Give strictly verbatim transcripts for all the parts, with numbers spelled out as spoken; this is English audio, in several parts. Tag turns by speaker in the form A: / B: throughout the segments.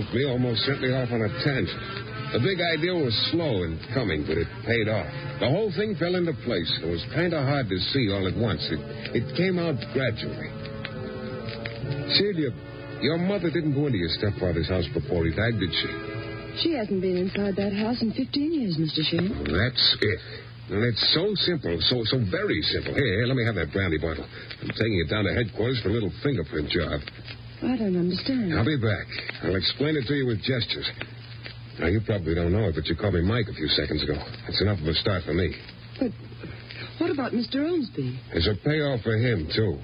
A: stumped me, almost sent me off on a tangent. The big idea was slow in coming, but it paid off. The whole thing fell into place. It was kind of hard to see all at once. It, it came out gradually. Celia, your mother didn't go into your stepfather's house before he died, did she?
B: She hasn't been inside that house in fifteen years, Mister Shane.
A: That's it. And it's so simple, so so very simple. Here, here, let me have that brandy bottle. I'm taking it down to headquarters for a little fingerprint job.
B: I don't understand.
A: I'll be back. I'll explain it to you with gestures. Now, you probably don't know it, but you called me Mike a few seconds ago. That's enough of a start for me.
B: But what about Mister Ormsby?
A: There's a payoff for him, too.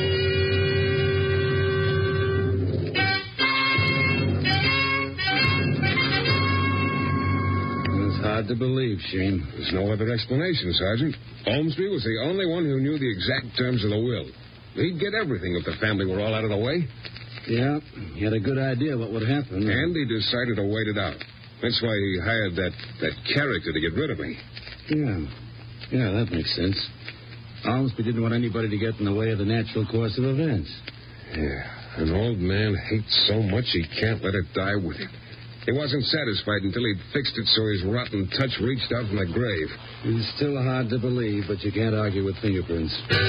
C: Hard to believe, Shane.
A: There's no other explanation, Sergeant. Ormsby was the only one who knew the exact terms of the will. He'd get everything if the family were all out of the way.
C: Yeah, he had a good idea what would happen.
A: And he decided to wait it out. That's why he hired that, that character to get rid of me.
C: Yeah. Yeah, that makes sense. Ormsby didn't want anybody to get in the way of the natural course of events.
A: Yeah, an old man hates so much he can't let it die with him. He wasn't satisfied until he'd fixed it so his rotten touch reached out from the grave.
C: It's still hard to believe, but you can't argue with fingerprints.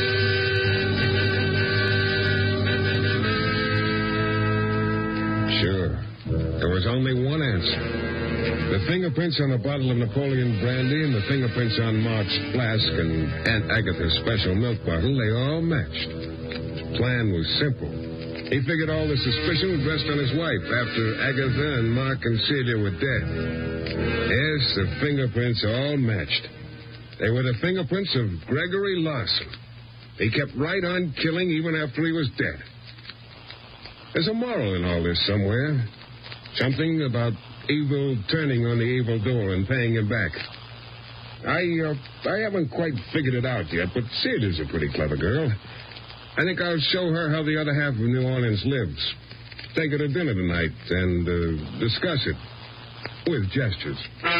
A: Sure. There was only one answer. The fingerprints on the bottle of Napoleon brandy and the fingerprints on Mark's flask and Aunt Agatha's special milk bottle, they all matched. The plan was simple. He figured all the suspicion would rest on his wife after Agatha and Mark and Celia were dead. Yes, the fingerprints all matched. They were the fingerprints of Gregory Larson. He kept right on killing even after he was dead. There's a moral in all this somewhere. Something about evil turning on the evildoer and paying him back. I, uh, I haven't quite figured it out yet, but Celia's a pretty clever girl. I think I'll show her how the other half of New Orleans lives. Take her to dinner tonight and uh, discuss it with gestures.